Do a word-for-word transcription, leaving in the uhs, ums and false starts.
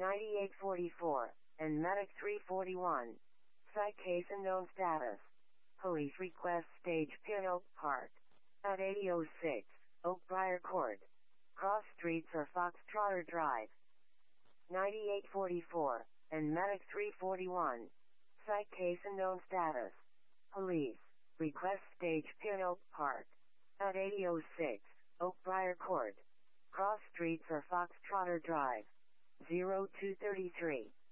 ninety-eight forty-four, and Medic three forty-one. Site case unknown status. Police request stage Pin Oak Park. At eighty oh six, Oakbriar Court. Cross streets or Foxtrotter Drive. ninety-eight forty-four, and Medic three forty-one. Site case unknown status. Police request stage Pin Oak Park. At eighty oh six, Oakbriar Court. Cross streets or Foxtrotter Drive. zero two three three.